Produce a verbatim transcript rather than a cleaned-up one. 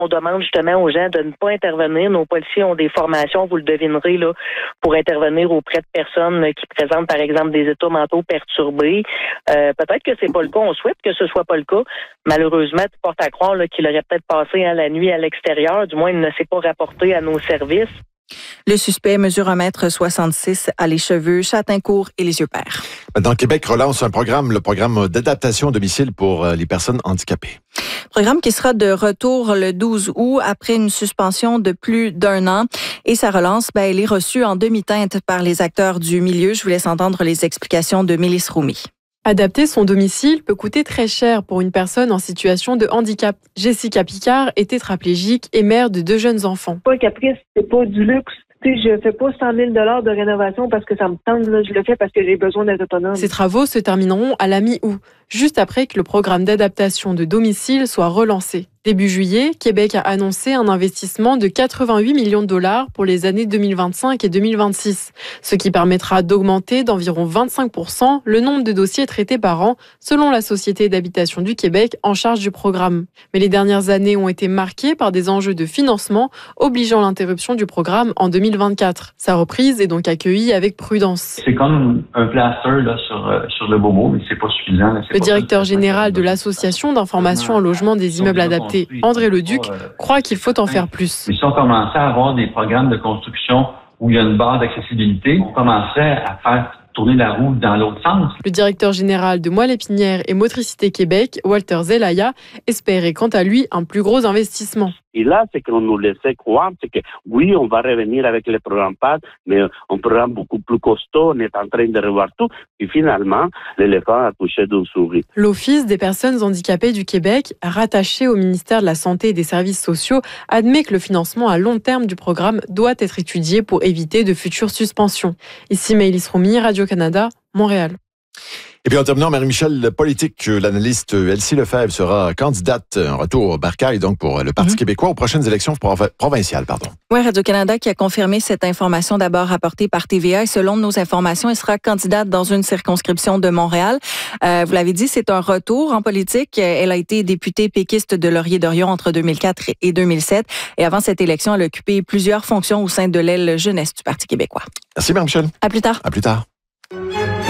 On demande justement aux gens de ne pas intervenir. Nos policiers ont des formations, vous le devinerez, là, pour intervenir auprès de personnes qui présentent, par exemple, des états mentaux perturbés. Euh, peut-être que c'est pas le cas. On souhaite que ce soit pas le cas. Malheureusement, tu portes à croire là, qu'il aurait peut-être passé hein, la nuit à l'extérieur. Du moins, il ne s'est pas rapporté à nos services. Le suspect mesure un mètre soixante-six, a les cheveux châtain court et les yeux pairs. Dans Québec relance un programme, le programme d'adaptation à domicile pour les personnes handicapées. Programme qui sera de retour le douze août après une suspension de plus d'un an. Et sa relance, ben, elle est reçue en demi-teinte par les acteurs du milieu. Je vous laisse entendre les explications de Mélisse Roumi. Adapter son domicile peut coûter très cher pour une personne en situation de handicap. Jessica Picard est tétraplégique et mère de deux jeunes enfants. Pas un caprice, c'est pas du luxe. Tu sais, je fais pas cent mille dollars de rénovation parce que ça me tente, là. Je le fais parce que j'ai besoin d'être autonome. Ces travaux se termineront à la mi-août, juste après que le programme d'adaptation de domicile soit relancé. Début juillet, Québec a annoncé un investissement de quatre-vingt-huit millions de dollars pour les années deux mille vingt-cinq et deux mille vingt-six, ce qui permettra d'augmenter d'environ vingt-cinq pour cent le nombre de dossiers traités par an, selon la Société d'habitation du Québec en charge du programme. Mais les dernières années ont été marquées par des enjeux de financement, obligeant l'interruption du programme en deux mille vingt-quatre. Sa reprise est donc accueillie avec prudence. C'est comme un plaster là, sur, euh, sur le bobo, mais c'est pas suffisant. Là, c'est le pas directeur général de l'Association d'information en logement des immeubles adaptés, André Leduc, croit qu'il faut en faire plus. Mais si on commençait à avoir des programmes de construction où il y a une barre d'accessibilité, on commencerait à faire tourner la roue dans l'autre sens. Le directeur général de Moelle Épinière et Motricité Québec, Walter Zelaya, espérait quant à lui un plus gros investissement. Et là, ce qu'on nous laissait croire, c'est que oui, on va revenir avec le programme P A D, mais un programme beaucoup plus costaud, on est en train de revoir tout. Et finalement, l'éléphant a touché d'une souris. L'Office des personnes handicapées du Québec, rattaché au ministère de la Santé et des Services sociaux, admet que le financement à long terme du programme doit être étudié pour éviter de futures suspensions. Ici Maëlys Roumi, Radio-Canada, Montréal. Et puis en terminant, Marie-Michel, politique, l'analyste Elsie Lefebvre sera candidate en retour au Barcail, donc pour le Parti mmh. québécois aux prochaines élections provinciales. Pardon. Oui, Radio-Canada qui a confirmé cette information d'abord rapportée par T V A. Et selon nos informations, elle sera candidate dans une circonscription de Montréal. Euh, vous l'avez dit, c'est un retour en politique. Elle a été députée péquiste de Laurier-Dorion entre deux mille quatre et deux mille sept. Et avant cette élection, elle a occupé plusieurs fonctions au sein de l'aile jeunesse du Parti québécois. Merci, Marie-Michel. À plus tard. À plus tard.